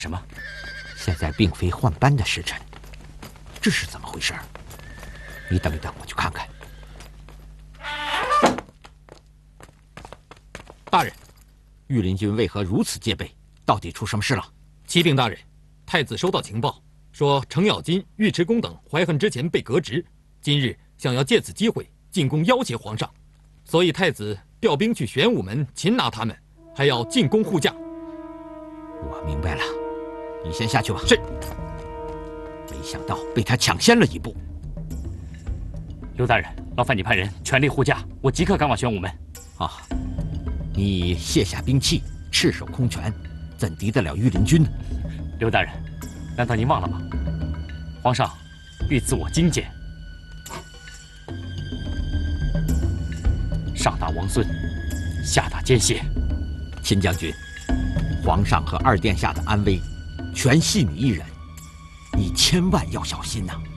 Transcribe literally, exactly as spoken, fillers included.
什么？ 现在并非换班的时辰，这是怎么回事？你等一等，我去看看。 大人， 御林军为何如此戒备？到底出什么事了？ 启禀大人，太子收到情报，说程咬金、尉迟恭等怀恨之前被革职，今日想要借此机会进宫要挟皇上，所以太子调兵去玄武门擒拿他们，还要进宫护驾。 我明白了，你先下去吧。 是。 没想到被他抢先了一步。 刘大人，劳烦你派人全力护驾，我即刻赶往玄武门。 啊，你卸下兵器，赤手空拳，怎敌得了御林军呢？ 刘大人，难道您忘了吗？皇上欲赐我金剑，上打王孙，下打奸邪。 秦将军，皇上和二殿下的安危，全系你一人，你千万要小心呐。